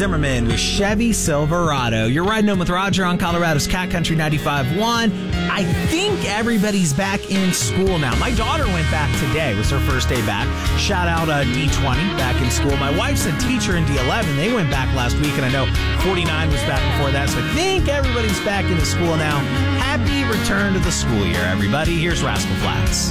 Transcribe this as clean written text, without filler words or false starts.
Zimmerman with Chevy Silverado. You're riding home with Roger on Colorado's Cat Country 95.1. I think everybody's back in school now. My daughter went back today. It was her first day back. Shout out D20 back in school. My wife's a teacher in D11. They went back last week, and I know 49 was back before that. So I think everybody's back into school now. Happy return to the school year, everybody. Here's Rascal Flatts.